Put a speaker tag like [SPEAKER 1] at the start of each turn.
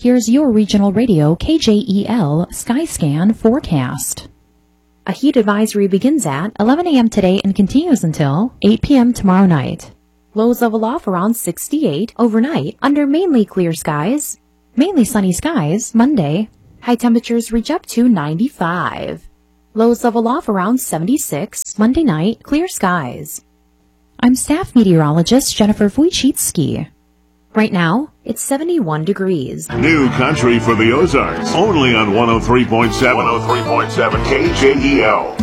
[SPEAKER 1] Here's your regional radio KJEL Skyscan forecast. A heat advisory begins at 11 a.m. today and continues until 8 p.m. tomorrow night. Lows level off around 68 overnight under mainly clear skies. Mainly sunny skies Monday. High temperatures reach up to 95. Lows level off around 76 Monday night, clear skies. I'm staff meteorologist Jennifer Wojcicki. Right now, it's 71 degrees.
[SPEAKER 2] New country for the Ozarks, only on 103.7 KJEL.